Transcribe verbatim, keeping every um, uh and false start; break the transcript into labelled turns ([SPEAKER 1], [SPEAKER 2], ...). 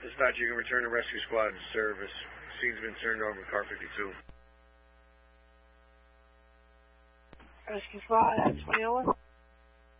[SPEAKER 1] Dispatch, you can return the rescue squad to service. Scene's been turned over to car fifty-two.
[SPEAKER 2] Rescue squad at twenty oh one.